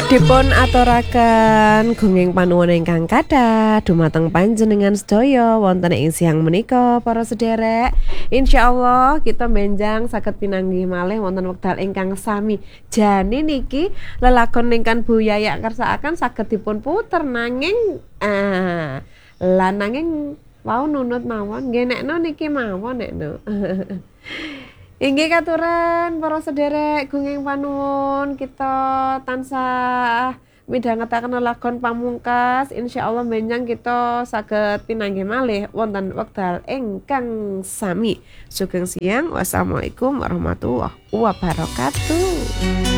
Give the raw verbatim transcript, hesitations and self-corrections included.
Dipun aturaken gunging panuwun ingkang kathah dumateng panjenengan sedaya wonten ing siang menika para sederek. Insyaallah kita benjang saged pinanggih malih wonten wekdal ingkang sami. Jane niki lelakon ingkang Bu Yayak kersakaken saged dipun puter nanging ah lan nanging wau nunut mawon nggih nekno niki mawon nekno. Inggih katuran para sederek gunging panuwun kita tansah midhangetaken lelagon pamungkas insyaallah benjang kita saged pinanggih malih wonten wekdal ingkang sami. Sugeng siang. Wassalamualaikum warahmatullahi wabarakatuh.